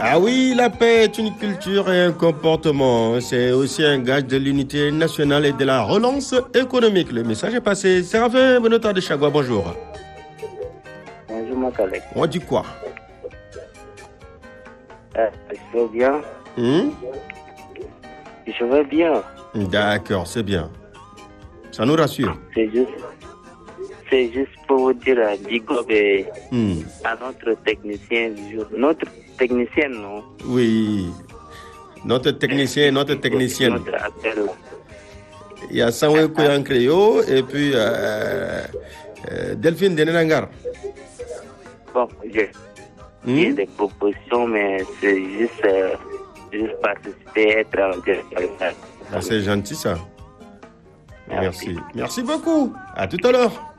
Ah oui, la paix est une culture et un comportement. C'est aussi un gage de l'unité nationale et de la relance économique. Le message est passé. Séraphin Benota de Chagua, bonjour. Bonjour, mon collègue. On dit quoi? Je vais bien. Hmm? Je vais bien. D'accord, c'est bien. Ça nous rassure. C'est juste pour vous dire big up Hmm. à notre technicien du jour. Notre technicienne, non? Oui. Notre technicien, notre technicienne. Notre appel. Il y a Samuel Koyankreyo et puis Delphine Denenangar. Bon, j'ai des propositions, mais c'est juste participer, être en direct. Ah, c'est gentil ça. Merci. Merci beaucoup. À tout à l'heure.